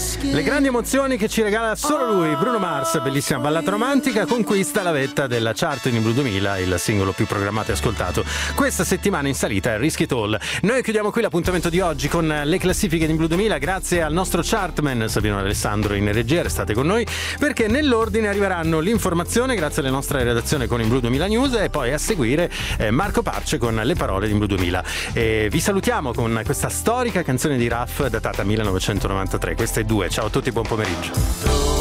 Le grandi emozioni che ci regala solo lui, Bruno Mars, bellissima ballata romantica, conquista la vetta della chart in Blu 2000, il singolo più programmato e ascoltato. Questa settimana in salita è Risk It All. Noi chiudiamo qui l'appuntamento di oggi con le classifiche di Blu 2000, grazie al nostro chartman Savino Alessandro in regia, restate con noi perché nell'ordine arriveranno l'informazione grazie alla nostra redazione con il Blu 2000 News e poi a seguire Marco Parce con le parole di Blu 2000. E vi salutiamo con questa storica canzone di Raff datata 1993. Queste due. Ciao a tutti, buon pomeriggio.